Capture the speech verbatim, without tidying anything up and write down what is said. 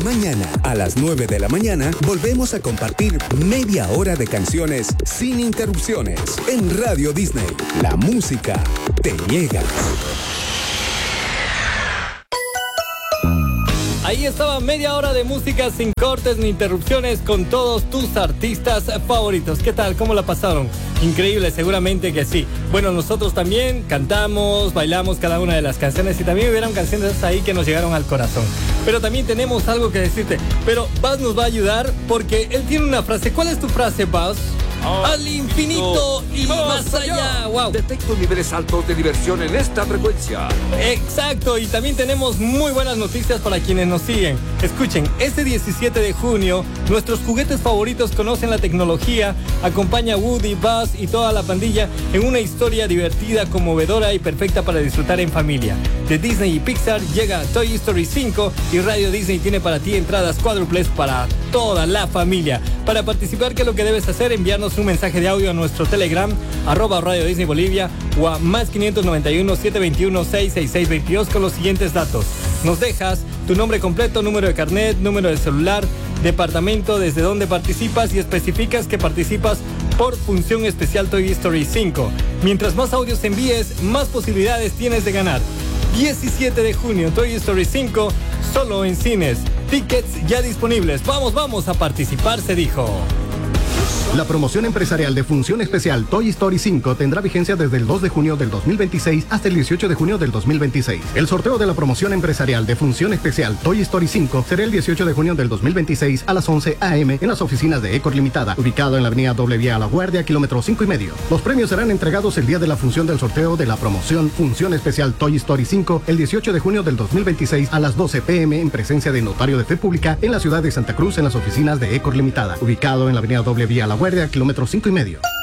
Mañana, a las nueve de la mañana, volvemos a compartir media hora de canciones sin interrupciones en Radio Disney. La música te llega. Ahí estaba media hora de música sin cortes ni interrupciones con todos tus artistas favoritos. ¿Qué tal? ¿Cómo la pasaron? Increíble, seguramente que sí. Bueno, nosotros también cantamos, bailamos cada una de las canciones y también hubieron canciones ahí que nos llegaron al corazón. Pero también tenemos algo que decirte. Pero Buzz nos va a ayudar porque él tiene una frase. ¿Cuál es tu frase, Buzz? Oh, al infinito no, y más, más allá. Wow. Detecto niveles altos de diversión en esta frecuencia. Exacto, y también tenemos muy buenas noticias para quienes nos siguen. Escuchen, este diecisiete de junio, nuestros juguetes favoritos conocen la tecnología. Acompaña a Woody, Buzz y toda la pandilla en una historia divertida, conmovedora y perfecta para disfrutar en familia. De Disney y Pixar llega Toy Story cinco y Radio Disney tiene para ti entradas cuádruples para toda la familia. Para participar, ¿qué es lo que debes hacer? Enviarnos un mensaje de audio a nuestro Telegram, arroba Radio Disney Bolivia, o a más quinientos noventa y uno, setecientos veintiuno, seiscientos sesenta y seis veintidós con los siguientes datos. Nos dejas tu nombre completo, número de carnet, número de celular, departamento, desde donde participas y especificas que participas por función especial Toy Story cinco. Mientras más audios envíes, más posibilidades tienes de ganar. diecisiete de junio, Toy Story cinco, solo en cines. Tickets ya disponibles. Vamos, vamos a participar, se dijo. La promoción empresarial de función especial Toy Story cinco tendrá vigencia desde el dos de junio del dos mil veintiséis hasta el dieciocho de junio del dos mil veintiséis. El sorteo de la promoción empresarial de función especial Toy Story cinco será el dieciocho de junio del dos mil veintiséis a las once a eme en las oficinas de Ecor Limitada, ubicado en la avenida Doble Vía a La Guardia, kilómetro cinco y medio. Los premios serán entregados el día de la función del sorteo de la promoción función especial Toy Story cinco el dieciocho de junio del dos mil veintiséis a las doce pe eme en presencia de notario de fe pública en la ciudad de Santa Cruz en las oficinas de Ecor Limitada, ubicado en la avenida Doble Vía a La Guardia, kilómetro cinco y medio.